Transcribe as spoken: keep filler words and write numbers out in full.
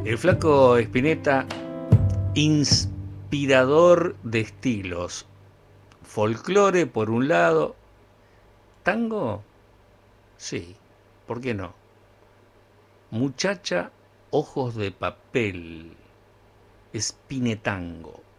El flaco Spinetta, inspirador de estilos. Folclore por un lado, tango, sí, ¿por qué no? Muchacha, ojos de papel, Spinetango.